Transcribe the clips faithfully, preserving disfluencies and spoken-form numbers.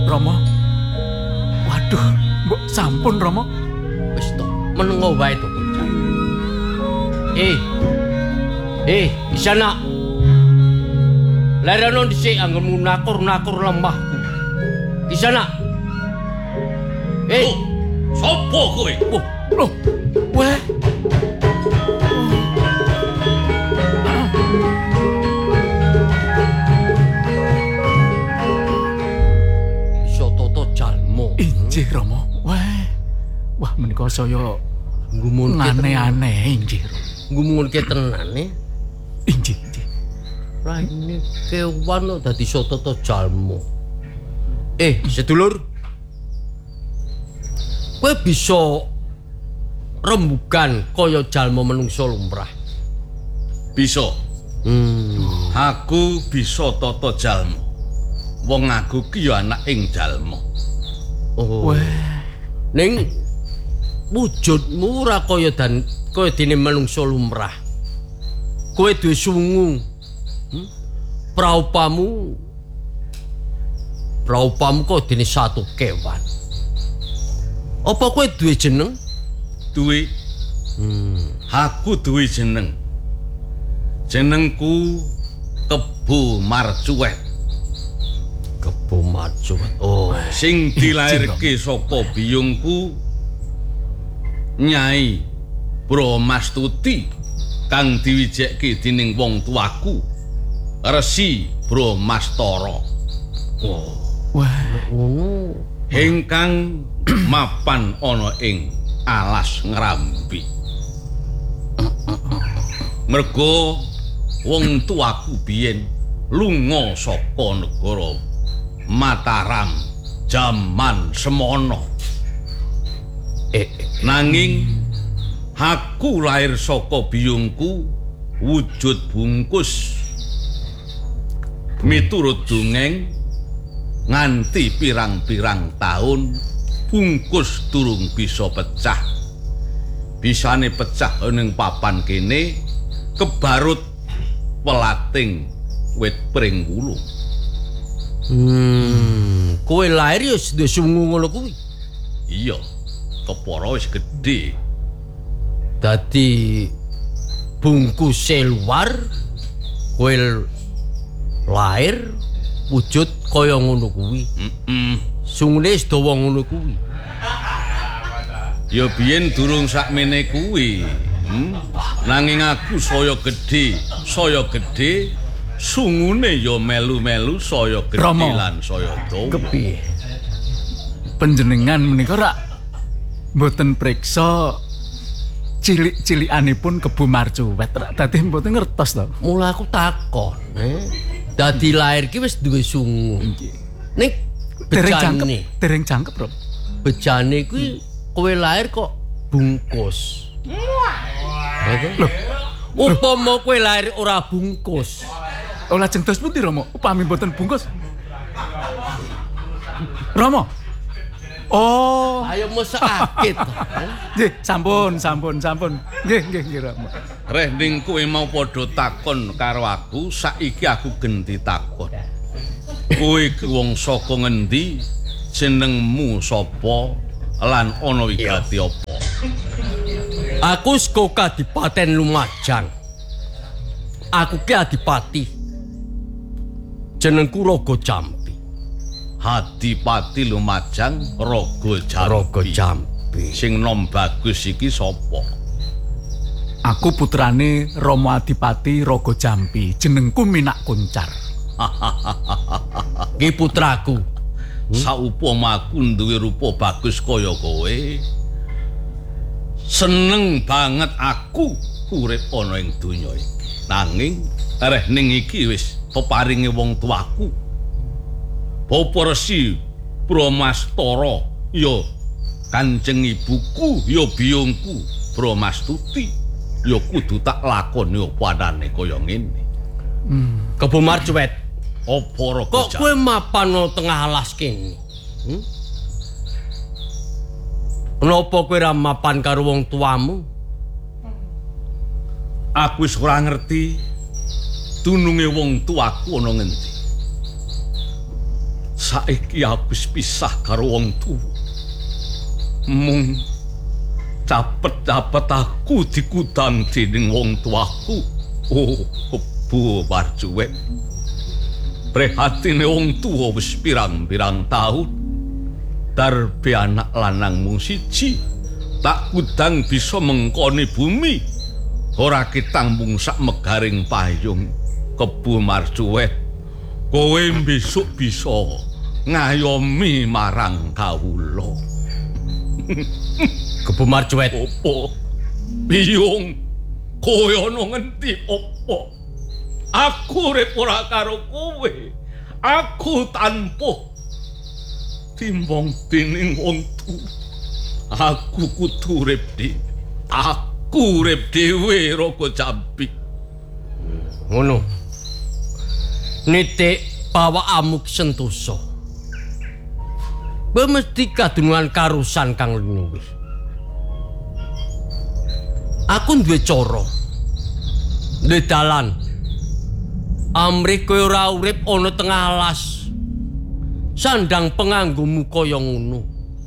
Rama. Waduh, mbok sampun Rama. Wis to, menengo wae to bocah. Eh. Eh, di sana. Larano dhisik anggonmu nakur-nakur lembahku. Di sana. Eh, oh, sapa kowe? Oh, loh. Weh. Toto Jalmo. Injih Rama. Weh. Wah, menika saya nggumun aneh-aneh injih. Nggumunke tenane. Injih, injih. Raine kewan dadi Toto Jalmo. Eh, sedulur. Kowe bisa rembugan kaya jalma menungso lumrah. Bisa. Hmm. Aku bisa tata jalma. Wong aku ki ya anak ing jalma. Oh. Weh. Ning wujudmu ora kaya dan kaya dene menungso lumrah. Kowe duwe sungu. Hmm? Praupamu Praupamu kok dene satu kewan. Apa kowe duwe jeneng? Duwe. Hmm. Aku duwe jeneng. Jenengku Kebo Marcuet. Kebo Marcuet. Oh, sing dilairke saka biyungku Nyai Brahmastuti kang diwijeki dening wong tuaku Resi Brahmastara. oh. Wah, Ngono. Ingkang mapan ana ing alas Ngrambi. Mergo wong tuaku biyen lunga saka negara Mataram jaman semono. Eh, eh. Nanging aku lahir saka biyungku wujud bungkus. Miturut dongeng nganti pirang-pirang taun bungkus durung bisa pecah. Bisane pecah ning papan kene kebarut pelating wit pring wulung. Hmm, kowe lahir ya duwe sungu ngono kuwi. Iya, kepara wis gedhe. Dadi bungkuse luar kowe lahir wujud kaya ngono kuwi. Heeh. Sungune wis dawa ngono kuwi. Ya biyen durung sakmene kuwi. Hmm? Nanging aku saya gedhe, saya gedhe, sungune ya melu-melu saya gedhe Rama. lan saya dawa. kepiye? Panjenengan menika rak mboten priksa cilik-cilikanipun Kebo Marcuet. Dadi mboten ngertos to. Mula aku takon, eh. Dadi lahir ki wis duwe sungu. Ning Dereng jangkep, bejane, dereng jangkep, Bro. bejane kuwi kowe lahir kok bungkus. Loh, Upama kowe lahir ora bungkus. oh lajeng dos pundi Rama? Upami mboten bungkus. Rama. Oh, Ayo mesakit. nggih, sampun, sampun, sampun. Nggih, nggih, nggih Rama. Reh ning kowe mau padha takon karo aku, saiki aku genti takon. Kowe ki wong saka ngendi? Jenengmu sapa? Lan ana wigati apa? Aku saka Kadipaten Lumajang. Aku ki adipati. Jenengku Raga Jampi. Hadipati Lumajang Raga Jampi. Raga Jampi. Sing nom bagus iki sapa? Aku putrane Rama Adipati Raga Jampi. Jenengku Minak Kuncar. Ki putraku. Saupama aku duwe rupa bagus kaya kowe, seneng banget aku urip ana ing donya iki. Nanging areh ning iki wis peparinge wong tuaku. Bapa Resi Brahmastara ya Kanjeng ibuku ya biyungku Brahmastuti ya kudu tak lakoni opanane kaya ngene. Hmm. Kebo Marcuet. Apa Raga Kok kowe mapan nang tengah alas kene? Hmm? Kenapa kowe ra mapan karo wong tuamu? Aku wis ora ngerti dununge wong tuaku ana ngendi. saiki aku wis pisah karo wong tuwa. Mung capet-capet aku dikutang dening wong tuaku. Oh, Bu Marjuwe. Prihatine wong tuwa wis pirang-pirang taun. Darbe anak lanang mung siji. Tak kudang bisa mengkoni bumi. Ora ketang mung sak megaring payung. Kebu Marjuwe. Kowe besok bisa ngayomi marang kawula. Kebu Marjuwe. Opo? Biyung. Kowe ana ngendi opo? Aku urip ora karo kowe. Aku tanpa timbang dening wong tuwa. Aku kudu urip dhewe. Aku urip dhewe Raga Jampi. Ngono. Nitik pawakamu sentosa. Bemesti kadunungan karusan kang luwih. Aku duwe cara. Duwe dalan. Amrih kowe ora urip ana tengah alas. Sandang penganggomu kaya ngono.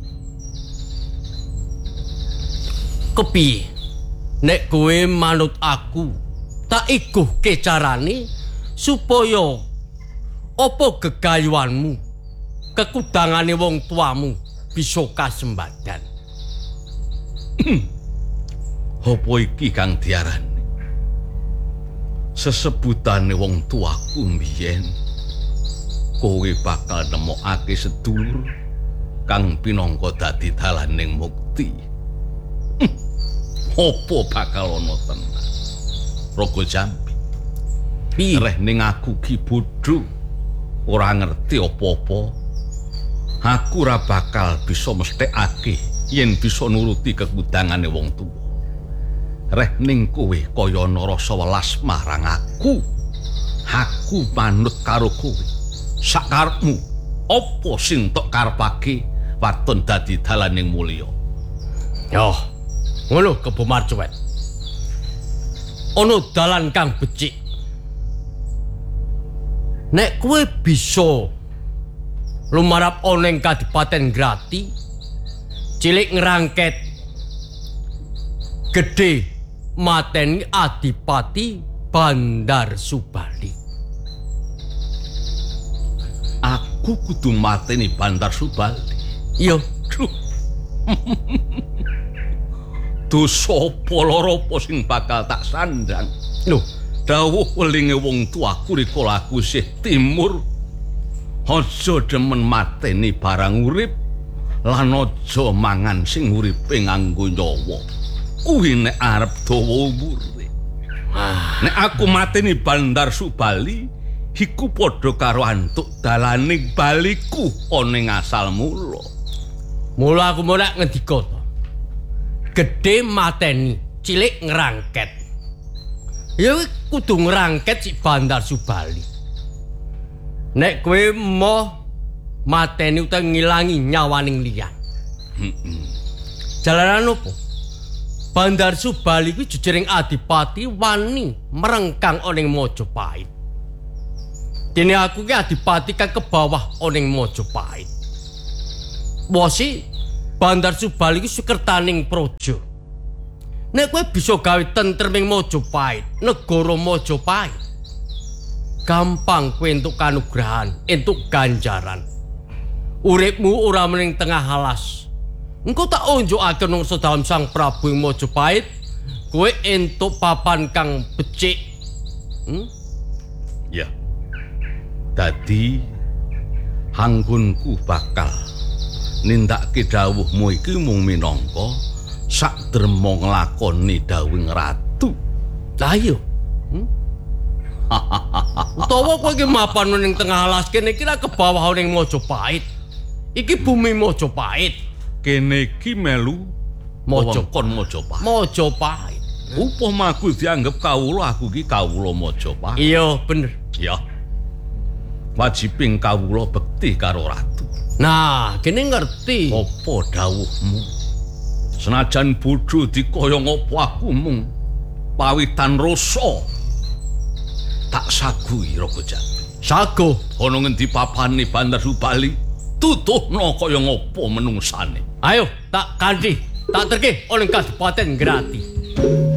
Kepiye? Nek kowe manut aku, tak iguhke carane supaya apa gegayuanmu, kekudangane wong tuamu bisa kasembadan. Apa iki kang diarani? Sesebutane wong tuaku mbiyen. Kowe bakal nemokake sedulur kang pinangka dadi dalaning mukti. Apa bakal ana tenan? Raga Jampi. Piye? Reh ning aku ki bodho, ora ngerti apa-apa. Aku ora bakal bisa mesthekake yen bisa nuruti kekudangane wong tuwa. Reh ning kowe kaya ana rasa welas marang aku. Aku manut karo kowe. Sakarepmu, apa sing tok karepake waton dadi dalaning mulya? Yo, ngono Kebu Marjuwe. Ana dalan kang becik. Nek kowe bisa lumarap ana ing Kadipaten Grati, cilik ngrangket, gedhe mateni Adipati Bandar Subali. Aku kudu mateni Bandar Subali. Iya. Duh. Dosa apa lara apa sing bakal tak sandang? Lho, dawuh welinge wong tuaku rikala aku isih timur. Aja demen mateni barang urip lan aja mangan sing uripe nganggo nyawa. Kuwi nek arep dawa umure. Ah, nek aku mateni Bandar Subali, iku padha karo antuk dalaning baliku ana ing asal mula. Mula aku mulak ngendika to. Gedhe mateni, cilik ngrangket. Ya kudu ngrangket si Bandar Subali. Nek kowe moh mateni utawa ngilangi nyawaning liyan. Heeh. Jalaran opo? Bandar Subali kuwi jejering Adipati wani merengkang ana ing Majapahit. Dene aku ki Adipati kang kebawah ana ing Majapahit. Bosi Bandar Subali ki sukertaning praja. Nek kowe bisa gawe tentrem ing Majapahit, negara Majapahit, gampang kowe entuk kanugrahan, entuk ganjaran. Uripmu ora mening tengah alas. Engko tak unjukake nang sedhalam Sang Prabu ing Majapahit, kowe entuk papan kang becik. Hmm? Ya. Dadi anggonku bakal nindakake dawuhmu iki mung minangka sakderma nglakoni dawuhing ratu. Lah iya. Hmm? Utawa kowe iki mapan ning tengah alas kene iki ra kebawah ning Majapahit. Iki bumi Majapahit. Kene iki melu wewengkon Majapahit. Majapahit. Upama aku dianggep kawula, aku iki kawula Majapahit. Iya, bener. Ya. Wajibing kawula bekti karo ratu. Nah, kene ngerti. Apa dawuhmu? Senajan bodho dikaya ngopo aku mung pawitan rasa tak sagui Raga Jampi. Sago. Ana ngendi papane Bandar Subali? Tutuhna kaya ngapa menungsane. Ayo, tak kandi. Tak terke oleh Kadipaten Grati.